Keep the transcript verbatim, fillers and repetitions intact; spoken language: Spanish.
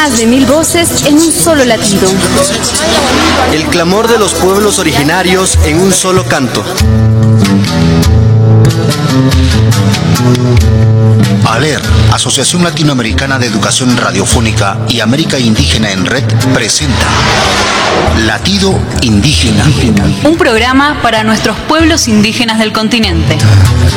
Más de mil voces en un solo latido. El clamor de los pueblos originarios en un solo canto. ALER, Asociación Latinoamericana de Educación Radiofónica y América Indígena en Red, presenta Latido Indígena. Un programa para nuestros pueblos indígenas del continente.